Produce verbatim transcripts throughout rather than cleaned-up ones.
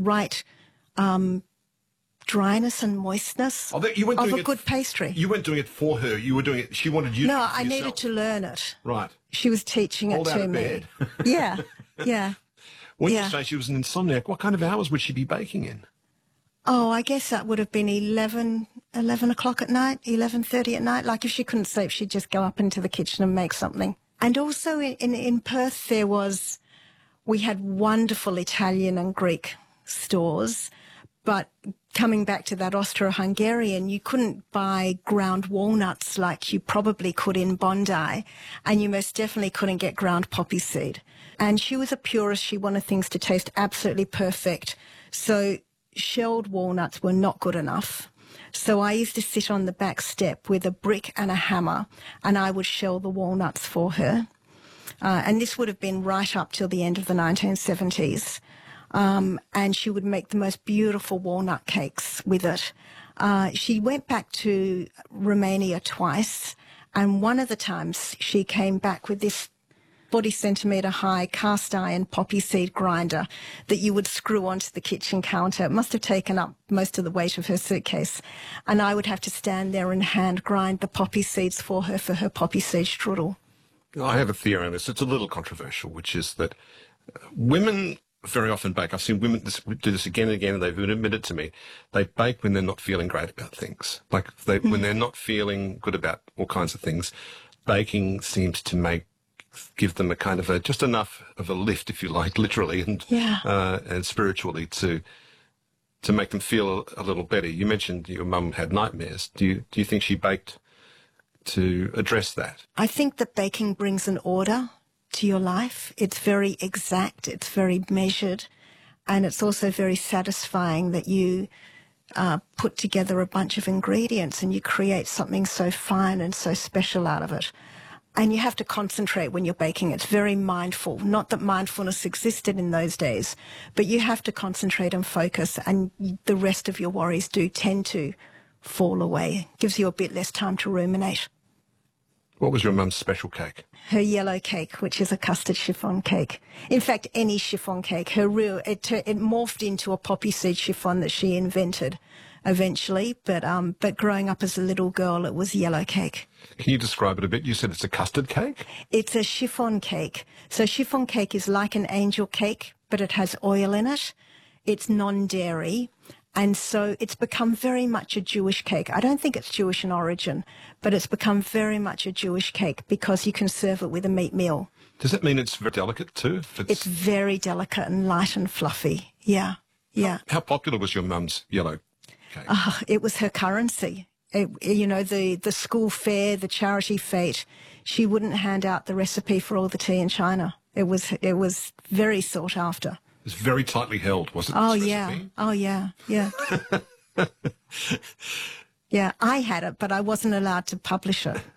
right um, dryness and moistness Oh, that- you weren't of doing a it good f- pastry. You weren't doing it for her. You were doing it. She wanted you. No, to I yourself. needed to learn it. Right. She was teaching Hold it out to of me. bed. Yeah, yeah. When Yeah. you say she was an insomniac, what kind of hours would she be baking in? Oh, I guess that would have been eleven, eleven o'clock at night, eleven thirty at night. Like if she couldn't sleep, she'd just go up into the kitchen and make something. And also in, in, in Perth, there was, we had wonderful Italian and Greek stores, but coming back to that Austro-Hungarian, you couldn't buy ground walnuts like you probably could in Bondi, and you most definitely couldn't get ground poppy seed. And she was a purist. She wanted things to taste absolutely perfect. So shelled walnuts were not good enough. So I used to sit on the back step with a brick and a hammer, and I would shell the walnuts for her. Uh, and this would have been right up till the end of the nineteen seventies. Um, and she would make the most beautiful walnut cakes with it. Uh, she went back to Romania twice, and one of the times she came back with this forty centimetre high cast iron poppy seed grinder that you would screw onto the kitchen counter. It must have taken up most of the weight of her suitcase. And I would have to stand there and hand grind the poppy seeds for her for her poppy seed strudel. I have a theory on this. It's a little controversial, which is that uh, women very often bake. I've seen women this, do this again and again, and they've admitted to me. They bake when they're not feeling great about things. Like they, mm. when they're not feeling good about all kinds of things, baking seems to make give them a kind of a just enough of a lift, if you like, literally and yeah. uh, and spiritually to to make them feel a, a little better. You mentioned your mum had nightmares. Do you do you think she baked to address that? I think that baking brings an order to your life. It's very exact, it's very measured, and it's also very satisfying that you uh, put together a bunch of ingredients and you create something so fine and so special out of it. And you have to concentrate when you're baking. It's very mindful. Not that mindfulness existed in those days, but you have to concentrate and focus, and the rest of your worries do tend to fall away. Gives you a bit less time to ruminate. What was your mum's special cake? Her yellow cake, which is a custard chiffon cake. In fact, any chiffon cake. Her real it it morphed into a poppy seed chiffon that she invented eventually. But um, but growing up as a little girl, it was yellow cake. Can you describe it a bit? You said it's a custard cake? It's a chiffon cake. So chiffon cake is like an angel cake, but it has oil in it. It's non-dairy. And so it's become very much a Jewish cake. I don't think it's Jewish in origin, but it's become very much a Jewish cake because you can serve it with a meat meal. Does that mean it's very delicate too? If it's... it's very delicate and light and fluffy. Yeah, yeah. How, how popular was your mum's yellow cake? Uh, it was her currency. It, you know, the, the school fair, the charity fete, she wouldn't hand out the recipe for all the tea in China. It was, it was very sought after. It was very tightly held, was it? Oh, yeah. Oh, yeah. Yeah. Yeah, I had it, but I wasn't allowed to publish it.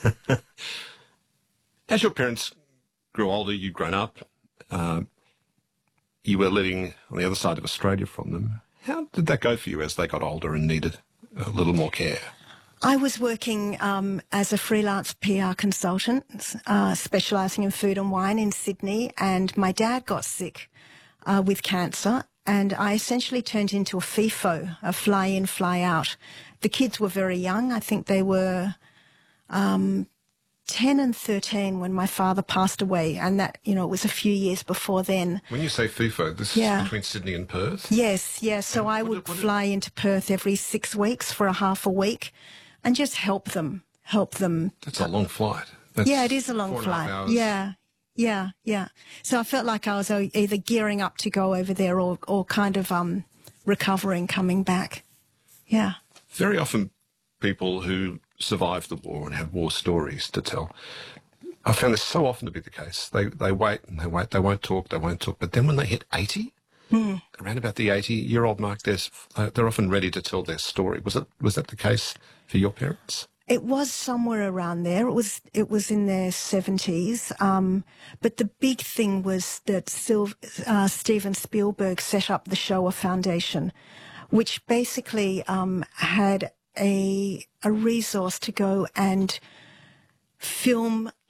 As your parents grew older, you'd grown up, uh, you were living on the other side of Australia from them. How did that go for you as they got older and needed a little more care? I was working um, as a freelance P R consultant, uh, specialising in food and wine in Sydney, and my dad got sick uh, with cancer, and I essentially turned into a FIFO, a fly-in, fly-out. The kids were very young. I think they were um, ten and thirteen when my father passed away, and that, you know, it was a few years before then. When you say FIFO, this Yeah. is between Sydney and Perth? Yes, yes. So And I what would did- what did- fly into Perth every six weeks for a half a week and just help them, help them. That's a long flight. That's Yeah, it is a long four and a half flight. hours. Yeah, yeah, yeah. So I felt like I was o- either gearing up to go over there or, or kind of um, recovering, coming back. Yeah. Very often people who survive the war and have war stories to tell, I found this so often to be the case. They they wait and they wait, they won't talk, they won't talk. But then when they hit eighty, mm. around about the eighty-year-old mark, there's, uh, they're often ready to tell their story. Was it was that the case for your parents? It was somewhere around there. It was it was in their seventies. Um, but the big thing was that Sil- uh, Steven Spielberg set up the Shoah Foundation, which basically um, had a a resource to go and film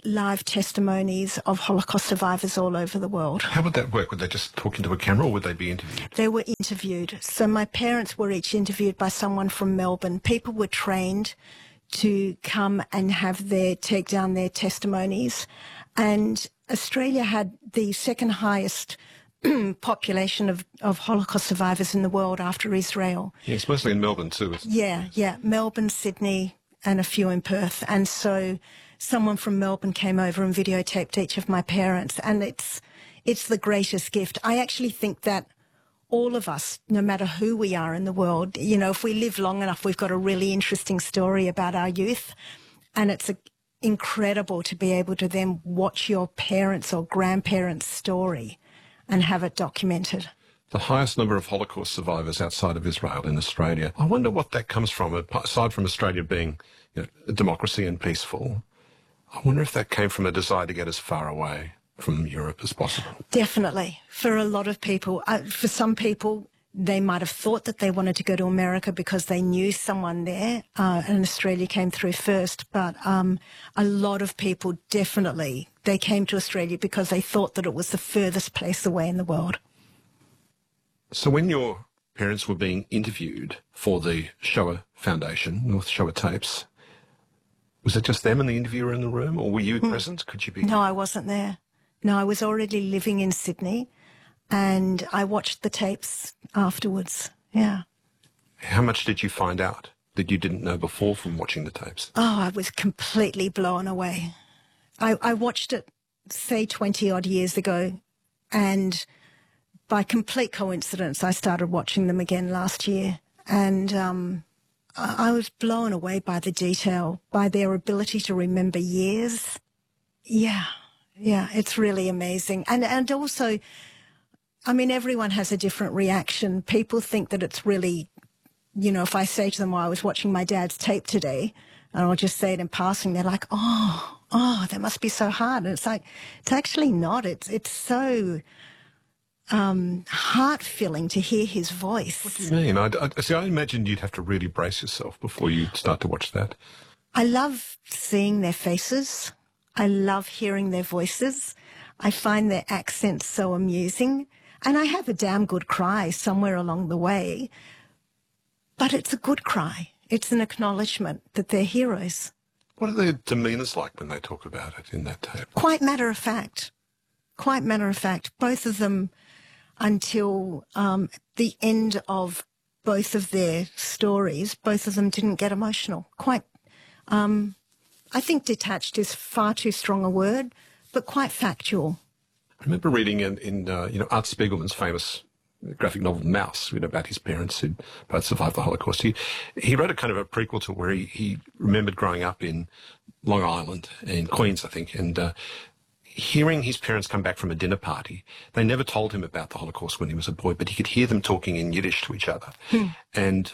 live testimonies of Holocaust survivors all over the world. How would that work? Would they just talk into a camera or would they be interviewed? They were interviewed. So my parents were each interviewed by someone from Melbourne. People were trained to come and have their, take down their testimonies. And Australia had the second highest population of, of Holocaust survivors in the world after Israel. Yeah, it's mostly in Melbourne too, isn't it? Yeah, yeah. Melbourne, Sydney, and a few in Perth. And so someone from Melbourne came over and videotaped each of my parents. And it's, it's the greatest gift. I actually think that all of us, no matter who we are in the world, you know, if we live long enough, we've got a really interesting story about our youth. And it's a, incredible to be able to then watch your parents' or grandparents' story and have it documented. The highest number of Holocaust survivors outside of Israel in Australia. I wonder what that comes from, aside from Australia being, you know, a democracy and peaceful. I wonder if that came from a desire to get as far away from Europe as possible. Definitely. For a lot of people, uh, for some people, they might have thought that they wanted to go to America because they knew someone there, uh, and Australia came through first. But um, a lot of people definitely, they came to Australia because they thought that it was the furthest place away in the world. So when your parents were being interviewed for the Shoah Foundation, North Shoah Tapes, was it just them and the interviewer in the room, or were you mm. present? Could you be? No, I wasn't there. No, I was already living in Sydney. And I watched the tapes afterwards, yeah. How much did you find out that you didn't know before from watching the tapes? Oh, I was completely blown away. I, I watched it, say, twenty-odd years ago, and by complete coincidence, I started watching them again last year. And um, I, I was blown away by the detail, by their ability to remember years. Yeah, yeah, it's really amazing. And, and also, I mean, everyone has a different reaction. People think that it's really, you know, if I say to them, well, I was watching my dad's tape today, and I'll just say it in passing, they're like, oh, oh, that must be so hard. And it's like, it's actually not. It's, it's so um, heart-filling to hear his voice. What do you mean? I, I, see, I imagined you'd have to really brace yourself before you start to watch that. I love seeing their faces. I love hearing their voices. I find their accents so amusing. And I have a damn good cry somewhere along the way, but it's a good cry. It's an acknowledgement that they're heroes. What are their demeanours like when they talk about it in that tape? Quite matter of fact. Quite matter of fact. Both of them, until um, the end of both of their stories, both of them didn't get emotional. Quite, um, I think detached is far too strong a word, but quite factual. I remember reading in, in uh, you know, Art Spiegelman's famous graphic novel Mouse, you know, about his parents who both survived the Holocaust. He, he wrote a kind of a prequel to where he, he remembered growing up in Long Island, in Queens, I think, and uh, hearing his parents come back from a dinner party. They never told him about the Holocaust when he was a boy, but he could hear them talking in Yiddish to each other. Hmm. And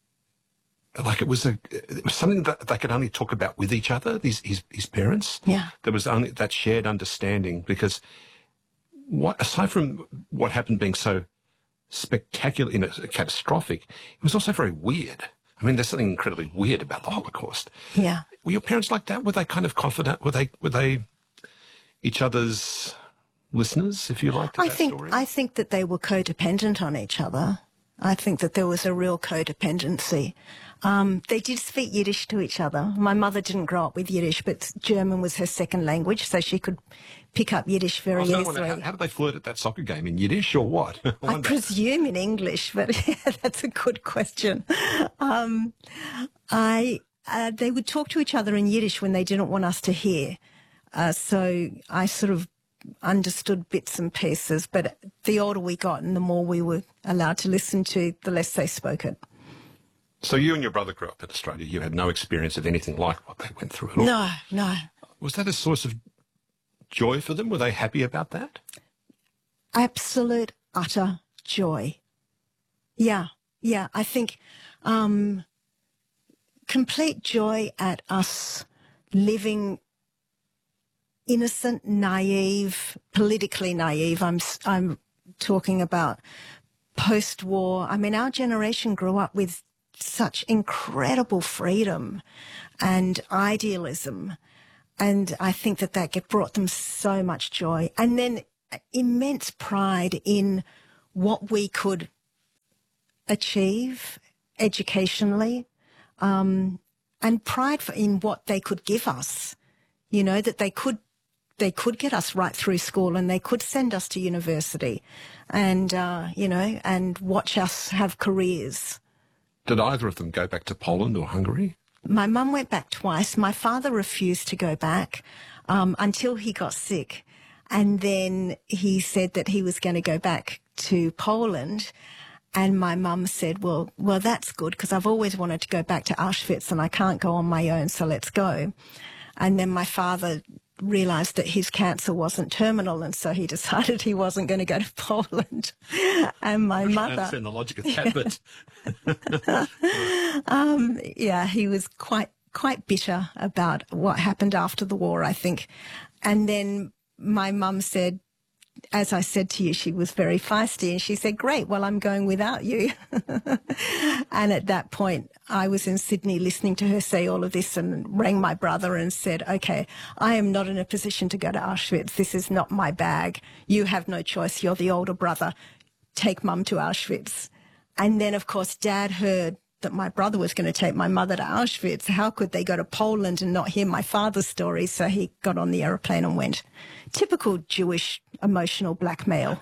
like it was a, it was something that they could only talk about with each other, these, his, his parents. Yeah. There was only that shared understanding because what, aside from what happened being so spectacular, you know, catastrophic, it was also very weird. I mean, there's something incredibly weird about the Holocaust. Yeah. Were your parents like that? Were they kind of confident? Were they, were they each other's listeners, if you like, to I that think, story? I think that they were codependent on each other. I think that there was a real codependency. Um, they did speak Yiddish to each other. My mother didn't grow up with Yiddish, but German was her second language, so she could pick up Yiddish very easily. Wonder, how, how did they flirt at that soccer game? In Yiddish or what? I, I presume in English, but yeah, that's a good question. Um, I uh, they would talk to each other in Yiddish when they didn't want us to hear. Uh, so I sort of understood bits and pieces, but the older we got and the more we were allowed to listen to, the less they spoke it. So you and your brother grew up in Australia. You had no experience of anything like what they went through at all? No, no. Was that a source of joy for them? Were they happy about that? Absolute, utter joy. Yeah, yeah. I think um, complete joy at us living innocent, naive, politically naive. I'm, I'm talking about post-war. I mean, our generation grew up with such incredible freedom and idealism. And I think that that get- brought them so much joy. And then immense pride in what we could achieve educationally, um, and pride for, in what they could give us. You know, that they could they could get us right through school and they could send us to university and, uh, you know, and watch us have careers. Did either of them go back to Poland or Hungary? My mum went back twice. My father refused to go back um, until he got sick. And then he said that he was going to go back to Poland. And my mum said, well, well, that's good because I've always wanted to go back to Auschwitz and I can't go on my own, so let's go. And then my father realised that his cancer wasn't terminal and so he decided he wasn't going to go to Poland. And my mother... I understand the logic of that, but... um, yeah, he was quite quite bitter about what happened after the war, I think. And then my mum said, as I said to you, she was very feisty and she said, great, well, I'm going without you. And at that point, I was in Sydney listening to her say all of this and rang my brother and said, okay, I am not in a position to go to Auschwitz. This is not my bag. You have no choice. You're the older brother. Take mum to Auschwitz. And then, of course, Dad heard that my brother was going to take my mother to Auschwitz. How could they go to Poland and not hear my father's story? So he got on the aeroplane and went. Typical Jewish emotional blackmail.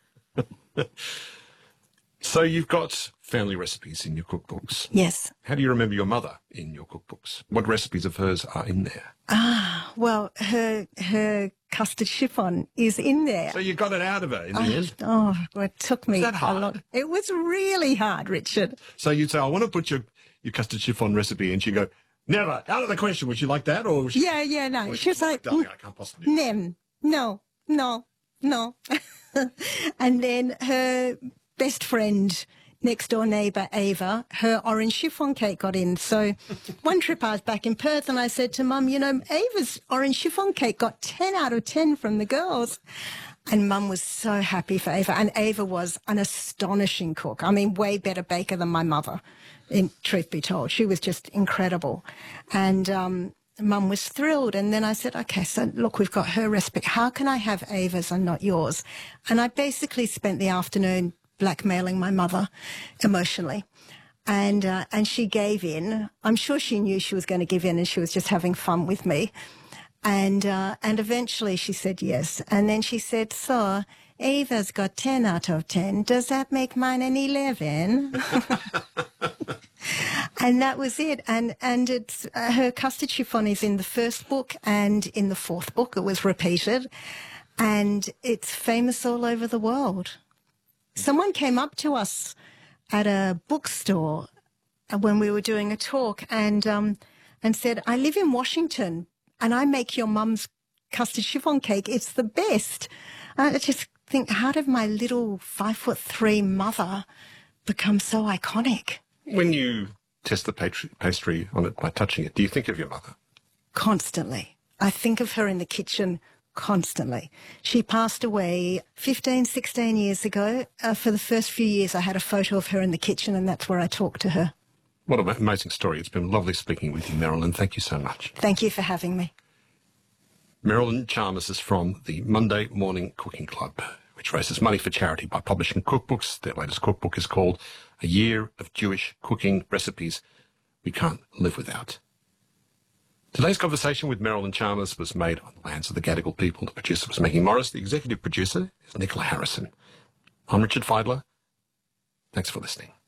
So you've got family recipes in your cookbooks. Yes. How do you remember your mother in your cookbooks? What recipes of hers are in there? Ah, well, her her custard chiffon is in there. So you got it out of her in the oh, end? Oh, well, it took me Was that hard? a lot. It was really hard, Richard. So you'd say, I want to put your, your custard chiffon recipe, and she'd go, never, out of the question. Would you like that? Or was she, yeah, yeah, no. was She was like, darling, I can't possibly do that. Nem, no, no, no. And then her best friend, next door neighbour, Ava, her orange chiffon cake got in. So one trip I was back in Perth and I said to Mum, you know, Ava's orange chiffon cake got ten out of ten from the girls. And Mum was so happy for Ava. And Ava was an astonishing cook. I mean, way better baker than my mother, in truth be told. She was just incredible. And um, Mum was thrilled. And then I said, okay, so look, we've got her recipe. How can I have Ava's and not yours? And I basically spent the afternoon blackmailing my mother emotionally. And uh, and she gave in. I'm sure she knew she was going to give in and she was just having fun with me. And uh, and eventually she said yes. And then she said, so Ava's got ten out of ten. Does that make mine an eleven? And that was it. And and it's uh, her custard chiffon is in the first book and in the fourth book. It was repeated. And it's famous all over the world. Someone came up to us at a bookstore when we were doing a talk and um, and said, I live in Washington and I make your mum's custard chiffon cake. It's the best. I just think, how did my little five foot three mother become so iconic? When you test the pastry, pastry on it by touching it, do you think of your mother? Constantly. I think of her in the kitchen constantly. She passed away fifteen, sixteen years ago. Uh, for the first few years, I had a photo of her in the kitchen, and that's where I talked to her. What an amazing story. It's been lovely speaking with you, Marilyn. Thank you so much. Thank you for having me. Marilyn Chalmers is from the Monday Morning Cooking Club, which raises money for charity by publishing cookbooks. Their latest cookbook is called A Year of Jewish Cooking Recipes We Can't Live Without. Today's conversation with Marilyn Chalmers was made on the lands of the Gadigal people. The producer was Maggie Morris. The executive producer is Nicola Harrison. I'm Richard Feidler. Thanks for listening.